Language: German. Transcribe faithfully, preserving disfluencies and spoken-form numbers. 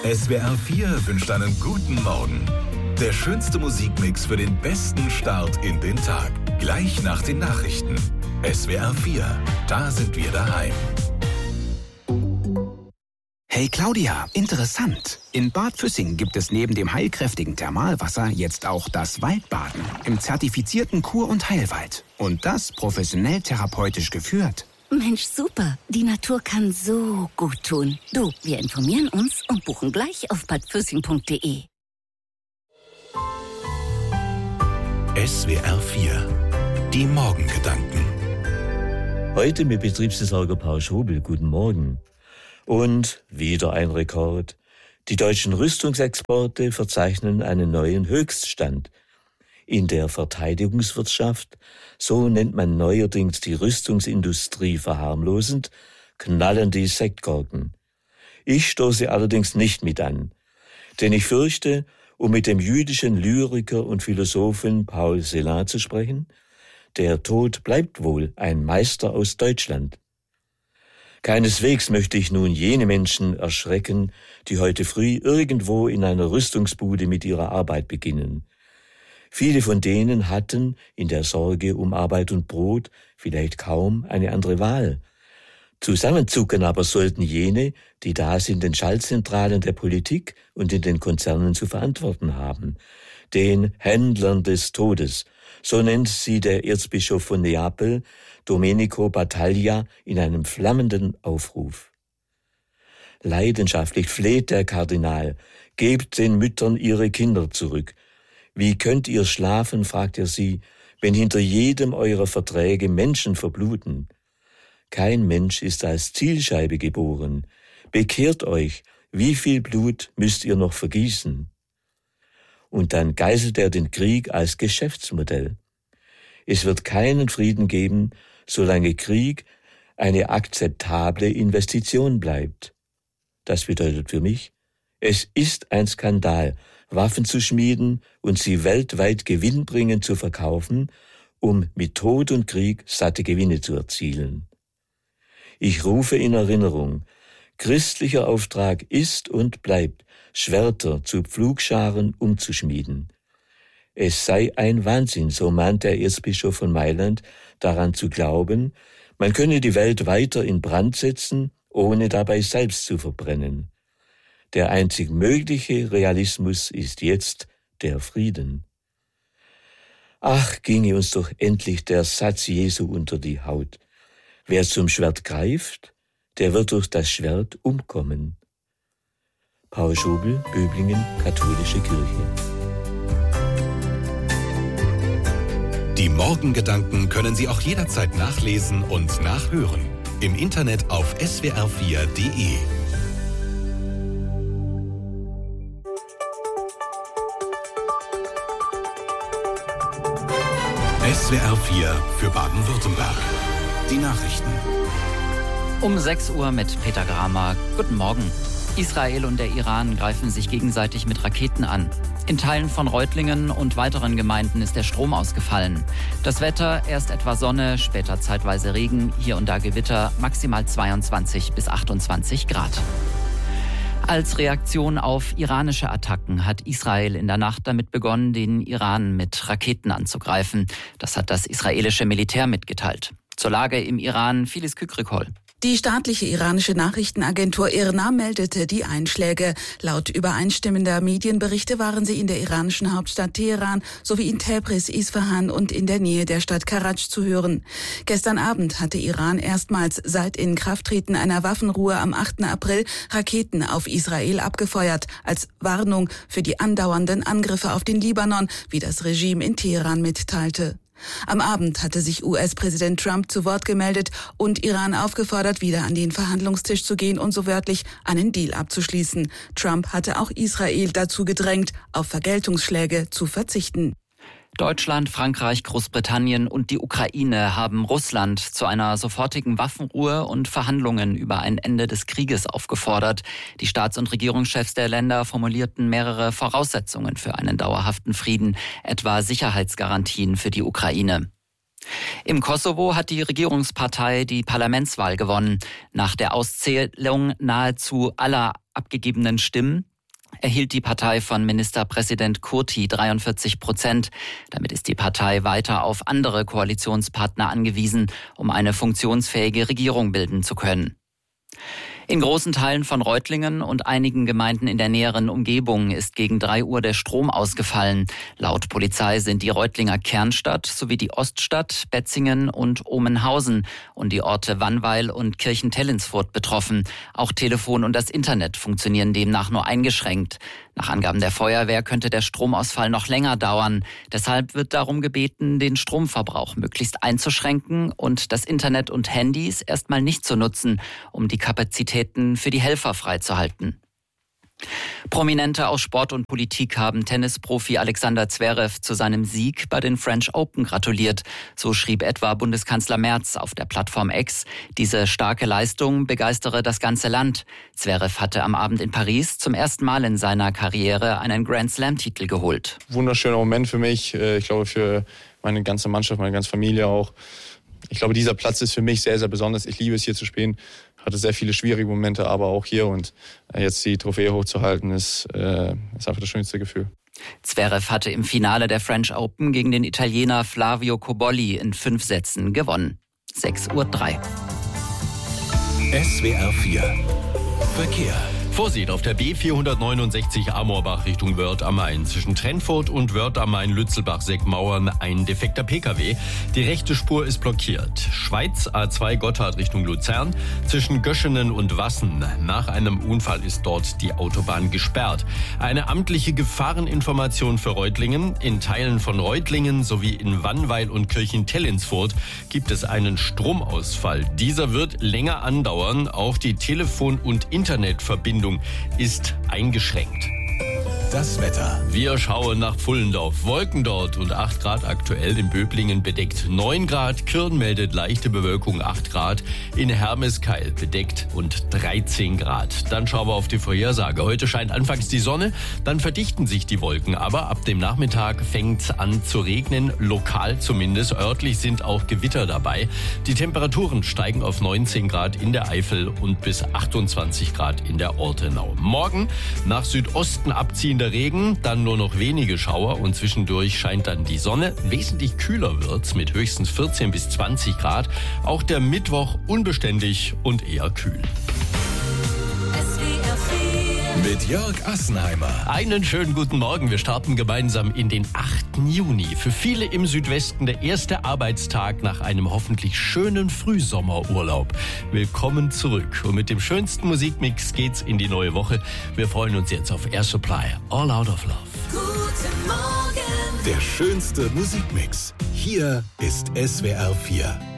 S W R vier wünscht einen guten Morgen. Der schönste Musikmix für den besten Start in den Tag. Gleich nach den Nachrichten. S W R vier, da sind wir daheim. Hey Claudia, interessant. In Bad Füssing gibt es neben dem heilkräftigen Thermalwasser jetzt auch das Waldbaden im zertifizierten Kur- und Heilwald. Und das professionell therapeutisch geführt. Mensch, super. Die Natur kann so gut tun. Du, wir informieren uns und buchen gleich auf bad füssing punkt de. S W R vier, die Morgengedanken. Heute mit Betriebsversorger Paul Schobel. Guten Morgen. Und wieder ein Rekord. Die deutschen Rüstungsexporte verzeichnen einen neuen Höchststand. In der Verteidigungswirtschaft, so nennt man neuerdings die Rüstungsindustrie verharmlosend, knallen die Sektkorken. Ich stoße allerdings nicht mit an, denn ich fürchte, um mit dem jüdischen Lyriker und Philosophen Paul Celan zu sprechen, der Tod bleibt wohl ein Meister aus Deutschland. Keineswegs möchte ich nun jene Menschen erschrecken, die heute früh irgendwo in einer Rüstungsbude mit ihrer Arbeit beginnen. Viele von denen hatten in der Sorge um Arbeit und Brot vielleicht kaum eine andere Wahl. Zusammenzucken aber sollten jene, die das in den Schaltzentralen der Politik und in den Konzernen zu verantworten haben, den Händlern des Todes. So nennt sie der Erzbischof von Neapel, Domenico Battaglia, in einem flammenden Aufruf. Leidenschaftlich fleht der Kardinal, gebt den Müttern ihre Kinder zurück. Wie könnt ihr schlafen, fragt er sie, wenn hinter jedem eurer Verträge Menschen verbluten? Kein Mensch ist als Zielscheibe geboren. Bekehrt euch, wie viel Blut müsst ihr noch vergießen? Und dann geißelt er den Krieg als Geschäftsmodell. Es wird keinen Frieden geben, solange Krieg eine akzeptable Investition bleibt. Das bedeutet für mich, es ist ein Skandal, Waffen zu schmieden und sie weltweit gewinnbringend zu verkaufen, um mit Tod und Krieg satte Gewinne zu erzielen. Ich rufe in Erinnerung, christlicher Auftrag ist und bleibt, Schwerter zu Pflugscharen umzuschmieden. Es sei ein Wahnsinn, so mahnt der Erzbischof von Mailand, daran zu glauben, man könne die Welt weiter in Brand setzen, ohne dabei selbst zu verbrennen. Der einzig mögliche Realismus ist jetzt der Frieden. Ach, ginge uns doch endlich der Satz Jesu unter die Haut. Wer zum Schwert greift, der wird durch das Schwert umkommen. Paul Schobel, Böblingen, Katholische Kirche. Die Morgengedanken können Sie auch jederzeit nachlesen und nachhören. Im Internet auf s w r vier punkt de. S W R vier für Baden-Württemberg. Die Nachrichten. Um sechs Uhr mit Peter Gramer. Guten Morgen. Israel und der Iran greifen sich gegenseitig mit Raketen an. In Teilen von Reutlingen und weiteren Gemeinden ist der Strom ausgefallen. Das Wetter, erst etwa Sonne, später zeitweise Regen, hier und da Gewitter, maximal zweiundzwanzig bis achtundzwanzig Grad. Als Reaktion auf iranische Attacken hat Israel in der Nacht damit begonnen, den Iran mit Raketen anzugreifen. Das hat das israelische Militär mitgeteilt. Zur Lage im Iran, Phyllis Kükrikol. Die staatliche iranische Nachrichtenagentur IRNA meldete die Einschläge. Laut übereinstimmender Medienberichte waren sie in der iranischen Hauptstadt Teheran sowie in Tabriz, Isfahan und in der Nähe der Stadt Karaj zu hören. Gestern Abend hatte Iran erstmals seit Inkrafttreten einer Waffenruhe am achten April Raketen auf Israel abgefeuert, als Warnung für die andauernden Angriffe auf den Libanon, wie das Regime in Teheran mitteilte. Am Abend hatte sich U S-Präsident Trump zu Wort gemeldet und Iran aufgefordert, wieder an den Verhandlungstisch zu gehen und so wörtlich einen Deal abzuschließen. Trump hatte auch Israel dazu gedrängt, auf Vergeltungsschläge zu verzichten. Deutschland, Frankreich, Großbritannien und die Ukraine haben Russland zu einer sofortigen Waffenruhe und Verhandlungen über ein Ende des Krieges aufgefordert. Die Staats- und Regierungschefs der Länder formulierten mehrere Voraussetzungen für einen dauerhaften Frieden, etwa Sicherheitsgarantien für die Ukraine. Im Kosovo hat die Regierungspartei die Parlamentswahl gewonnen. Nach der Auszählung nahezu aller abgegebenen Stimmen erhielt die Partei von Ministerpräsident Kurti dreiundvierzig Prozent. Damit ist die Partei weiter auf andere Koalitionspartner angewiesen, um eine funktionsfähige Regierung bilden zu können. In großen Teilen von Reutlingen und einigen Gemeinden in der näheren Umgebung ist gegen drei Uhr der Strom ausgefallen. Laut Polizei sind die Reutlinger Kernstadt sowie die Oststadt, Betzingen und Omenhausen und die Orte Wannweil und Kirchentellensfurt betroffen. Auch Telefon und das Internet funktionieren demnach nur eingeschränkt. Nach Angaben der Feuerwehr könnte der Stromausfall noch länger dauern. Deshalb wird darum gebeten, den Stromverbrauch möglichst einzuschränken und das Internet und Handys erstmal nicht zu nutzen, um die Kapazitäten für die Helfer freizuhalten. Prominente aus Sport und Politik haben Tennisprofi Alexander Zverev zu seinem Sieg bei den French Open gratuliert. So schrieb etwa Bundeskanzler Merz auf der Plattform X. Diese starke Leistung begeistere das ganze Land. Zverev hatte am Abend in Paris zum ersten Mal in seiner Karriere einen Grand-Slam-Titel geholt. Wunderschöner Moment für mich. Ich glaube, für meine ganze Mannschaft, meine ganze Familie auch. Ich glaube, dieser Platz ist für mich sehr, sehr besonders. Ich liebe es, hier zu spielen. Hatte sehr viele schwierige Momente, aber auch hier. Und jetzt die Trophäe hochzuhalten, ist, äh, ist einfach das schönste Gefühl. Zverev hatte im Finale der French Open gegen den Italiener Flavio Cobolli in fünf Sätzen gewonnen. sechs Uhr drei. S W R vier Verkehr. Vorsicht auf der B vierhundertneunundsechzig Amorbach Richtung Wörth am Main. Zwischen Trennfurt und Wörth am Main Lützelbach-Seckmauern ein defekter Pkw. Die rechte Spur ist blockiert. Schweiz A zwei Gotthard Richtung Luzern. Zwischen Göschenen und Wassen. Nach einem Unfall ist dort die Autobahn gesperrt. Eine amtliche Gefahreninformation für Reutlingen. In Teilen von Reutlingen sowie in Wannweil und Kirchentellensfurt gibt es einen Stromausfall. Dieser wird länger andauern. Auch die Telefon- und Internetverbindung ist eingeschränkt. Das Wetter. Wir schauen nach Pfullendorf. Wolken dort und acht Grad aktuell. In Böblingen bedeckt neun Grad. Kirn meldet leichte Bewölkung acht Grad. In Hermeskeil bedeckt und dreizehn Grad. Dann schauen wir auf die Vorhersage. Heute scheint anfangs die Sonne, dann verdichten sich die Wolken. Aber ab dem Nachmittag fängt es an zu regnen. Lokal zumindest. Örtlich sind auch Gewitter dabei. Die Temperaturen steigen auf neunzehn Grad in der Eifel und bis achtundzwanzig Grad in der Ortenau. Morgen nach Südosten abziehender Regen, dann nur noch wenige Schauer und zwischendurch scheint dann die Sonne. Wesentlich kühler wird's mit höchstens vierzehn bis zwanzig Grad. Auch der Mittwoch unbeständig und eher kühl. Mit Jörg Assenheimer. Einen schönen guten Morgen. Wir starten gemeinsam in den achten Juni. Für viele im Südwesten der erste Arbeitstag nach einem hoffentlich schönen Frühsommerurlaub. Willkommen zurück. Und mit dem schönsten Musikmix geht's in die neue Woche. Wir freuen uns jetzt auf Air Supply. All Out of Love. Guten Morgen. Der schönste Musikmix. Hier ist S W R vier.